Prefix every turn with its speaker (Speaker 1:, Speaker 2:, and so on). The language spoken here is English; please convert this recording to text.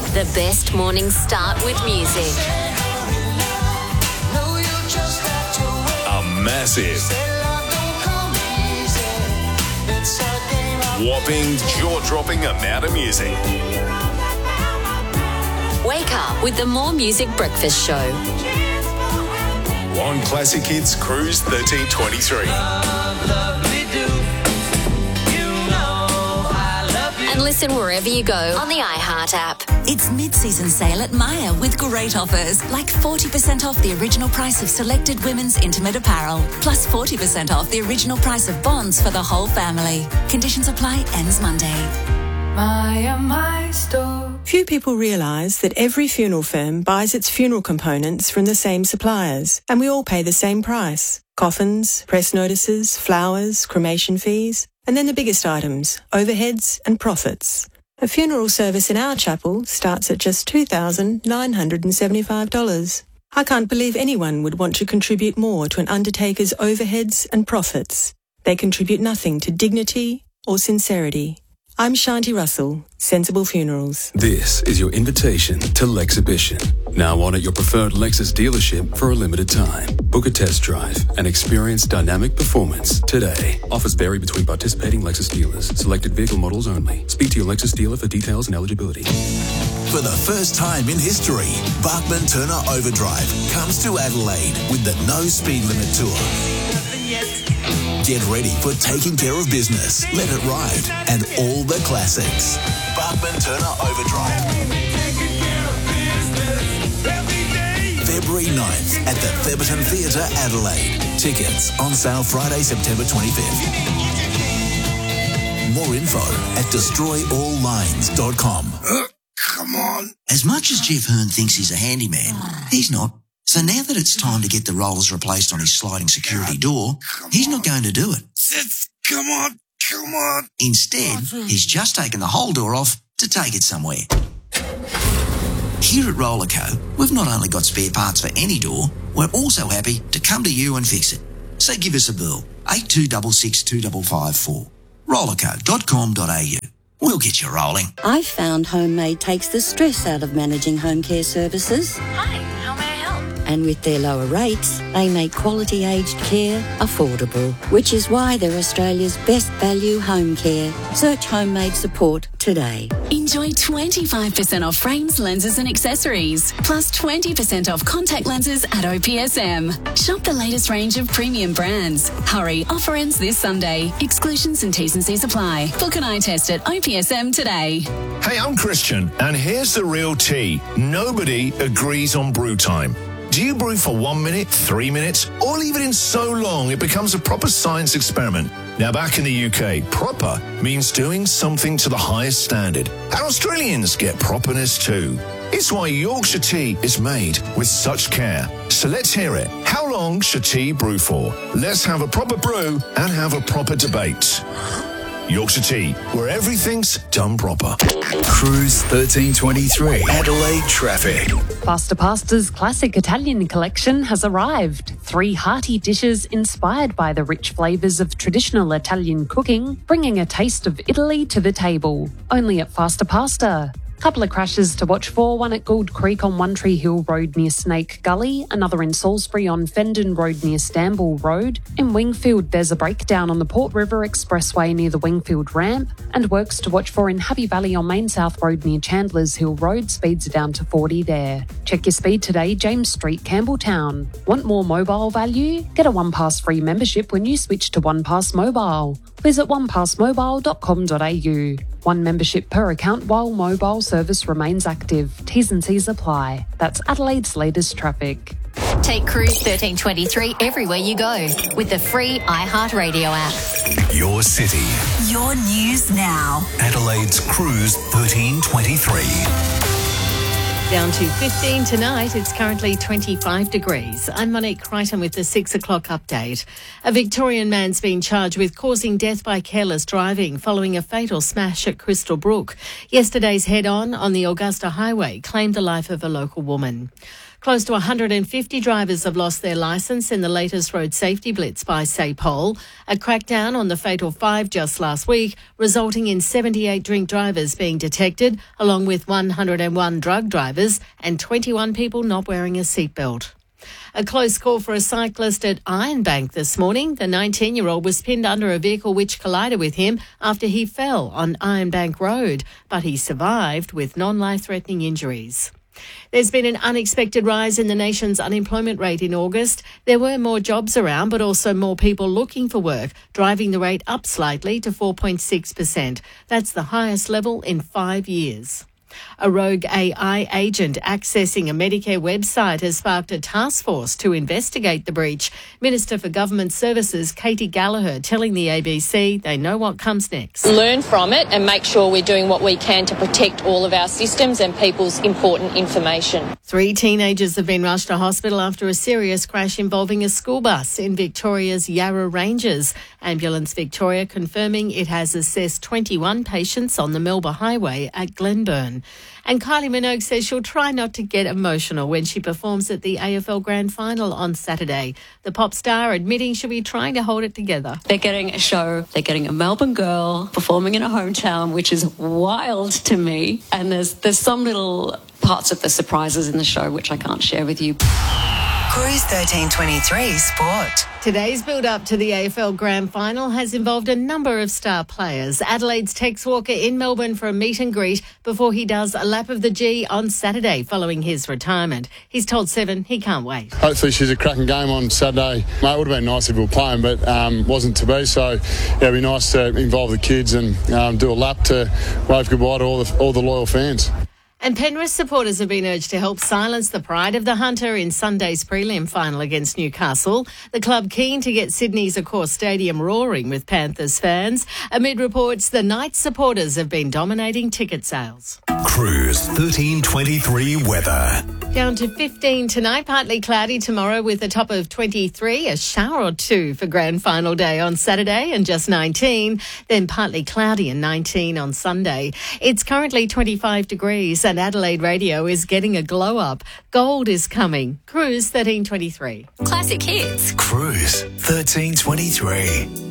Speaker 1: The best mornings start with music.
Speaker 2: A massive, whopping, jaw-dropping amount of music.
Speaker 1: Wake up with the More Music Breakfast Show.
Speaker 2: On Classic Hits Cruise 1323.
Speaker 1: And listen wherever you go on the iHeart app.
Speaker 3: It's mid-season sale at Myer with great offers, like 40% off the original price of selected women's intimate apparel, plus 40% off the original price of bonds for the whole family. Conditions apply, ends Monday.
Speaker 4: Myer, my store.
Speaker 5: Few people realise that every funeral firm buys its funeral components from the same suppliers, and we all pay the same price. Coffins, press notices, flowers, cremation fees, and then the biggest items, overheads and profits. A funeral service in our chapel starts at just $2,975. I can't believe anyone would want to contribute more to an undertaker's overheads and profits. They contribute nothing to dignity or sincerity. I'm Shanti Russell, Sensible Funerals.
Speaker 6: This is your invitation to Lexhibition. Now on at your preferred Lexus dealership for a limited time. Book a test drive and experience dynamic performance today. Offers vary between participating Lexus dealers. Selected vehicle models only. Speak to your Lexus dealer for details and eligibility.
Speaker 7: For the first time in history, Bachman Turner Overdrive comes to Adelaide with the No Speed Limit Tour. Get ready for Taking Care of Business, Let It Ride, and all the classics. Bachman Turner Overdrive. February 9th at the Theberton Theatre, Adelaide. Tickets on sale Friday, September 25th. More info at destroyalllines.com.
Speaker 8: Come on. As much as Jeff Hearn thinks he's a handyman, he's not. So now that it's time to get the rollers replaced on his sliding security door, he's not going to do it.
Speaker 7: Come on.
Speaker 8: Instead, he's just taken the whole door off to take it somewhere. Here at Rollerco, we've not only got spare parts for any door, we're also happy to come to you and fix it. So give us a bill, 8266 2554. Rollerco.com.au. We'll get you rolling.
Speaker 9: I found Homemade takes the stress out of managing home care services.
Speaker 1: Hi, how may I help?
Speaker 9: And with their lower rates, they make quality aged care affordable, which is why they're Australia's best value home care. Search Homemade support today.
Speaker 10: Enjoy 25% off frames, lenses and accessories, plus 20% off contact lenses at OPSM. Shop the latest range of premium brands. Hurry, offer ends this Sunday. Exclusions and T's and C's apply. Book an eye test at OPSM today.
Speaker 11: Hey, I'm Christian, and here's the real tea. Nobody agrees on brew time. Do you brew for 1 minute, 3 minutes, or leave it in so long it becomes a proper science experiment? Now, back in the UK, proper means doing something to the highest standard. And Australians get properness too. It's why Yorkshire tea is made with such care. So let's hear it. How long should tea brew for? Let's have a proper brew and have a proper debate. Yorkshire Tea, where everything's done proper.
Speaker 7: Cruise 1323. Adelaide traffic.
Speaker 12: Faster Pasta's classic Italian collection has arrived. 3 hearty dishes inspired by the rich flavours of traditional Italian cooking, bringing a taste of Italy to the table. Only at Faster Pasta. Couple of crashes to watch for, one at Gould Creek on One Tree Hill Road near Snake Gully, another in Salisbury on Fendon Road near Stamble Road. In Wingfield, there's a breakdown on the Port River Expressway near the Wingfield Ramp, and works to watch for in Happy Valley on Main South Road near Chandler's Hill Road, speeds are down to 40 there. Check your speed today, James Street, Campbelltown. Want more mobile value? Get a OnePass free membership when you switch to OnePass Mobile. Visit onepassmobile.com.au. One membership per account while mobile service remains active. T's and C's apply. That's Adelaide's latest traffic.
Speaker 1: Take Cruise 1323 everywhere you go with the free iHeartRadio app.
Speaker 7: Your city.
Speaker 3: Your news now.
Speaker 7: Adelaide's Cruise 1323.
Speaker 13: Down to 15 tonight. It's currently 25 degrees. I'm Monique Crichton with the 6 o'clock update. A Victorian man's been charged with causing death by careless driving following a fatal smash at Crystal Brook. Yesterday's head-on the Augusta Highway claimed the life of a local woman. Close to 150 drivers have lost their licence in the latest road safety blitz by SAPOL. A crackdown on the fatal 5 just last week, resulting in 78 drink drivers being detected, along with 101 drug drivers and 21 people not wearing a seatbelt. A close call for a cyclist at Ironbank this morning. The 19-year-old was pinned under a vehicle which collided with him after he fell on Ironbank Road, but he survived with non-life-threatening injuries. There's been an unexpected rise in the nation's unemployment rate in August. There were more jobs around, but also more people looking for work, driving the rate up slightly to 4.6%. That's the highest level in 5 years. A rogue AI agent accessing a Medicare website has sparked a task force to investigate the breach. Minister for Government Services, Katie Gallagher, telling the ABC they know what comes next.
Speaker 14: Learn from it and make sure we're doing what we can to protect all of our systems and people's important information.
Speaker 13: 3 teenagers have been rushed to hospital after a serious crash involving a school bus in Victoria's Yarra Ranges. Ambulance Victoria confirming it has assessed 21 patients on the Melba Highway at Glenburn. And Kylie Minogue says she'll try not to get emotional when she performs at the AFL Grand Final on Saturday. The pop star admitting she'll be trying to hold it together.
Speaker 15: They're getting a show, they're getting a Melbourne girl performing in a hometown, which is wild to me. And there's some little parts of the surprises in the show which I can't share with you.
Speaker 16: Cruise 1323 Sport.
Speaker 13: Today's build-up to the AFL Grand Final has involved a number of star players. Adelaide's Tex Walker in Melbourne for a meet and greet before he does a lap of the G on Saturday following his retirement. He's told Seven he can't wait.
Speaker 17: Hopefully she's a cracking game on Saturday. Mate, it would have been nice if we were playing, but wasn't to be. So yeah, it'd be nice to involve the kids and do a lap to wave goodbye to all the loyal fans.
Speaker 13: And Penrith supporters have been urged to help silence the pride of the Hunter in Sunday's prelim final against Newcastle. The club keen to get Sydney's Accor Stadium roaring with Panthers fans. Amid reports the Knights supporters have been dominating ticket sales.
Speaker 7: Cruise 1323 weather.
Speaker 13: Down to 15 tonight, partly cloudy tomorrow with a top of 23, a shower or two for Grand Final day on Saturday and just 19, then partly cloudy and 19 on Sunday. It's currently 25 degrees and Adelaide Radio is getting a glow up. Gold is coming. Cruise 1323.
Speaker 1: Classic hits.
Speaker 7: Cruise 1323.